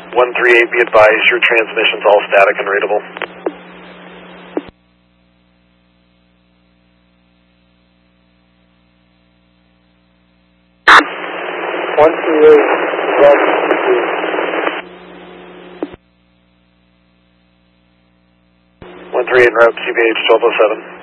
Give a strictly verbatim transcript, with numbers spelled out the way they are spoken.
one three eight, be advised, your transmission's all static and readable. one three eight, one three eight en route, Q B H twelve oh seven.